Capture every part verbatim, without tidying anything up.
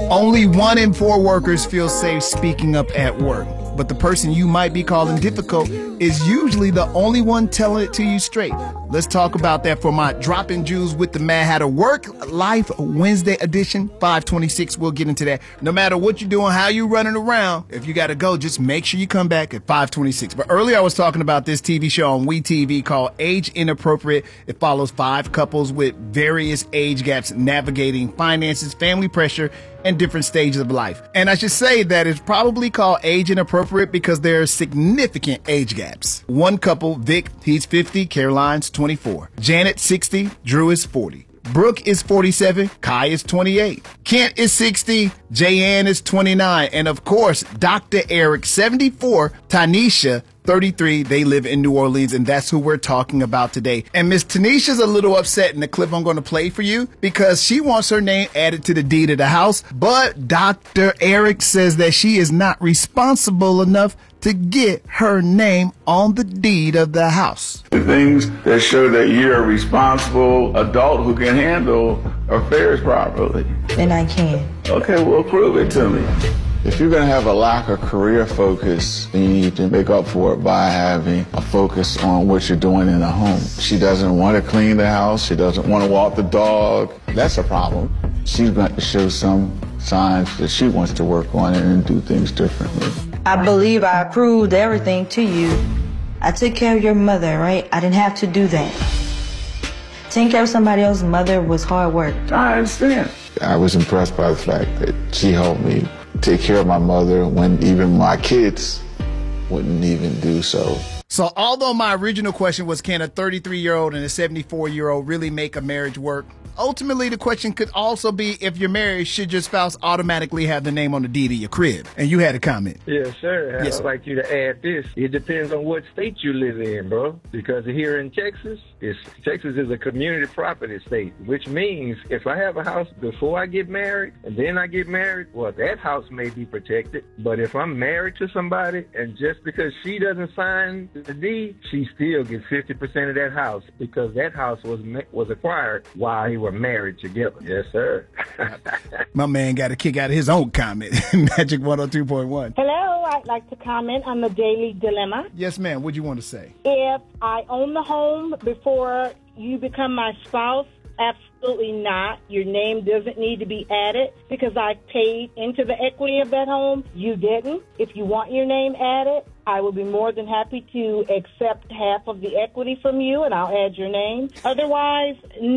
Only one in four workers feel safe speaking up at work. But the person you might be calling difficult is usually the only one telling it to you straight. Let's talk about that for my Dropping Jewels with the Mad Hatter Work Life Wednesday edition, five twenty-six. We'll get into that. No matter what you're doing, how you running around, if you got to go, just make sure you come back at five twenty-six. But earlier I was talking about this T V show on WeTV called Age Inappropriate. It follows five couples with various age gaps navigating finances, family pressure, and different stages of life. And I should say that it's probably called Age Inappropriate because there are significant age gaps. One couple, Vic, he's fifty, Caroline's twenty-four. Janet, sixty, Drew is forty. Brooke is forty-seven, Kai is twenty-eight. Kent is sixty, Jayanne is twenty-nine. And of course, Doctor Eric, seventy-four, Tanisha, thirty-three, they live in New Orleans, and that's who we're talking about today. And Miss Tanisha's a little upset in the clip I'm going to play for you because she wants her name added to the deed of the house, but Doctor Eric says that she is not responsible enough to get her name on the deed of the house. The things that show that you're a responsible adult who can handle affairs properly. Then I can. Okay, well, prove it to me. If you're going to have a lack of career focus, then you need to make up for it by having a focus on what you're doing in the home. She doesn't want to clean the house. She doesn't want to walk the dog. That's a problem. She's going to show some signs that she wants to work on it and do things differently. I believe I proved everything to you. I took care of your mother, right? I didn't have to do that. Taking care of somebody else's mother was hard work. I understand. I was impressed by the fact that she helped me take care of my mother when even my kids wouldn't even do so. So although my original question was, can a thirty-three-year-old and a seventy-four-year-old really make a marriage work? Ultimately, the question could also be, if you're married, should your spouse automatically have the name on the deed of your crib? And you had a comment. Yes, sir. Yes. I'd like you to add this. It depends on what state you live in, bro. Because here in Texas, it's, Texas is a community property state, which means if I have a house before I get married and then I get married, well, that house may be protected. But if I'm married to somebody and just because she doesn't sign the deed, she still gets fifty percent of that house because that house was was acquired while he was married together. Yes, sir. My man got a kick out of his own comment. Magic one oh two point one. Hello, I'd like to comment on the Daily Dilemma. Yes, ma'am. What do you want to say? If I own the home before you become my spouse, absolutely not. Your name doesn't need to be added because I paid into the equity of that home. You didn't. If you want your name added, I will be more than happy to accept half of the equity from you, and I'll add your name. Otherwise,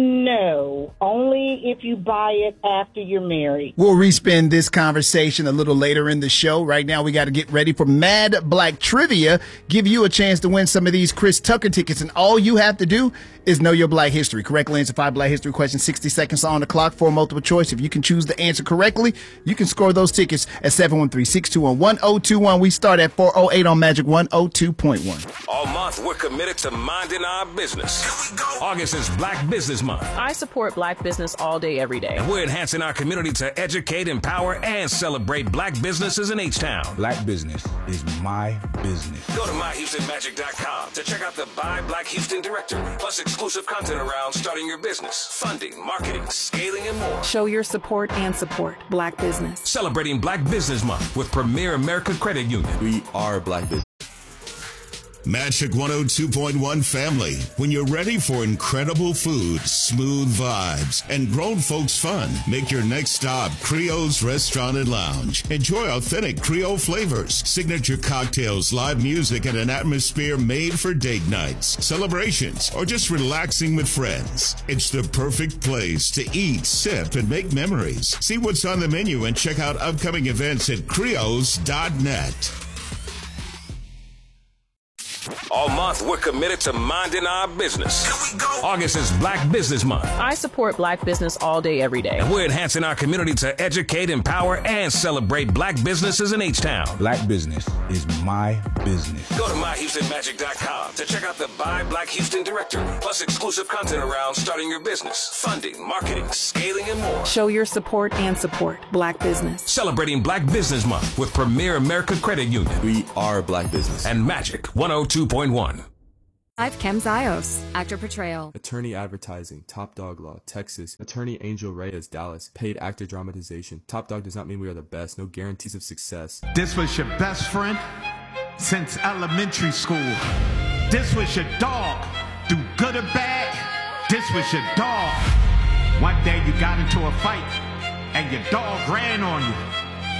no. Only if you buy it after you're married. We'll respin this conversation a little later in the show. Right now, we got to get ready for Mad Black Trivia. Give you a chance to win some of these Chris Tucker tickets, and all you have to do is know your Black history. Correctly answer five Black history questions, sixty seconds on the clock for a multiple choice. If you can choose the answer correctly, you can score those tickets at seven one three, six two one, one oh two one. We start at four oh eight on Magic one oh two point one. All month, we're committed to minding our business. Here we go. August is Black Business Month. I support Black business all day, every day. And we're enhancing our community to educate, empower, and celebrate Black businesses in H-Town. Black business is my business. Go to my houston magic dot com to check out the Buy Black Houston directory, plus exclusive content around starting your business, funding, marketing, scaling, and more. Show your support and support Black business. Celebrating Black Business Month with Premier America Credit Union. We are Black business. Magic one oh two point one family. When you're ready for incredible food, smooth vibes, and grown folks fun, make your next stop Creole's Restaurant and Lounge. Enjoy authentic Creole flavors, signature cocktails, live music, and an atmosphere made for date nights, celebrations, or just relaxing with friends. It's the perfect place to eat, sip, and make memories. See what's on the menu and check out upcoming events at creoles dot net. All month, we're committed to minding our business. Here we go. August is Black Business Month. I support Black business all day, every day. And we're enhancing our community to educate, empower, and celebrate Black businesses in H-Town. Black business is my business. Go to my houston magic dot com to check out the Buy Black Houston directory, plus exclusive content around starting your business, funding, marketing, scaling, and more. Show your support and support Black business. Celebrating Black Business Month with Premier America Credit Union. We are Black business. And Magic one oh two point one. I've Kem Zios, actor portrayal. Attorney Advertising, Top Dog Law, Texas. Attorney Angel Reyes, Dallas. Paid actor dramatization. Top Dog does not mean we are the best. No guarantees of success. This was your best friend since elementary school. This was your dog. Through good or bad, this was your dog. One day you got into a fight and your dog ran on you.